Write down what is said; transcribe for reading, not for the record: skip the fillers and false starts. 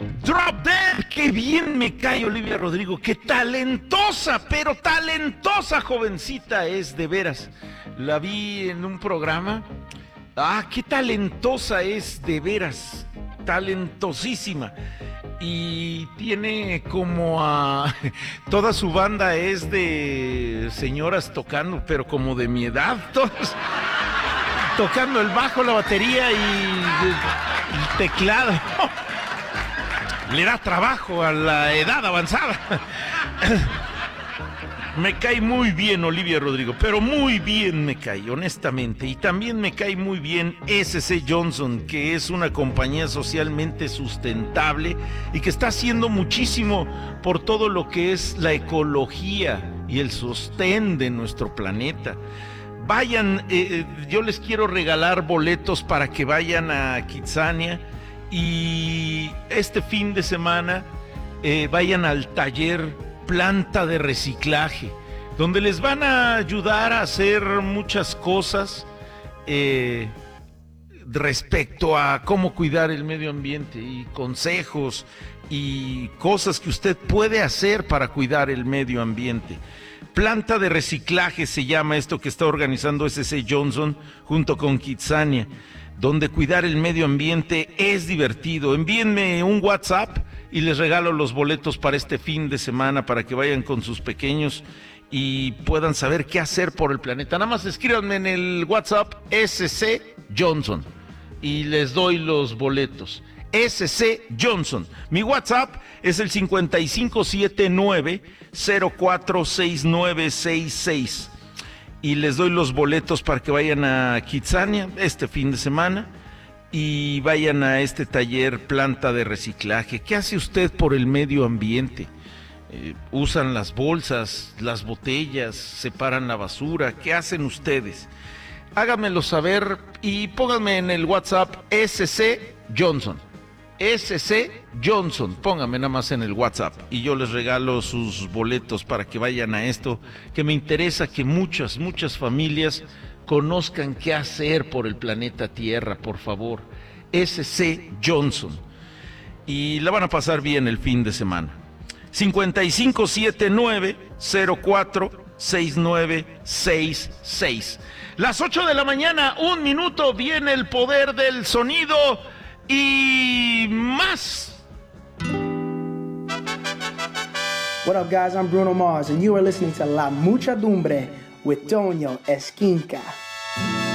Drop Dead, qué bien me cae Olivia Rodrigo, qué talentosa, pero talentosa jovencita es de veras. La vi en un programa. Qué talentosa es de veras, talentosísima. Y tiene como a... Toda su banda es de señoras tocando, pero como de mi edad, todas tocando el bajo, la batería y el teclado. Le da trabajo a la edad avanzada. Me cae muy bien Olivia Rodrigo, pero muy bien me cae, honestamente. Y también me cae muy bien SC Johnson, que es una compañía socialmente sustentable y que está haciendo muchísimo por todo lo que es la ecología y el sostén de nuestro planeta. Vayan, yo les quiero regalar boletos para que vayan a Kitsania y este fin de semana vayan al taller Planta de Reciclaje, donde les van a ayudar a hacer muchas cosas respecto a cómo cuidar el medio ambiente y consejos y cosas que usted puede hacer para cuidar el medio ambiente. Planta de Reciclaje se llama esto que está organizando SC Johnson junto con Kitsania, donde cuidar el medio ambiente es divertido. Envíenme un WhatsApp y les regalo los boletos para este fin de semana para que vayan con sus pequeños y puedan saber qué hacer por el planeta. Nada más escríbanme en el WhatsApp SC Johnson y les doy los boletos. SC Johnson. Mi WhatsApp es el 5579-046966 y les doy los boletos para que vayan a Kitsania este fin de semana y vayan a este taller Planta de Reciclaje. ¿Qué hace usted por el medio ambiente? Usan las bolsas, las botellas, separan la basura. ¿Qué hacen ustedes? Háganmelo saber y pónganme en el WhatsApp SC Johnson. SC Johnson, pónganme nada más en el WhatsApp y yo les regalo sus boletos para que vayan a esto, que me interesa que muchas familias conozcan qué hacer por el planeta Tierra, por favor. SC Johnson. Y la van a pasar bien el fin de semana. 5579-046966. Las 8 de la mañana, 1 minuto, viene el poder del sonido y más. What up, guys? I'm Bruno Mars, and you are listening to La Muchadumbre with Toño Esquinca.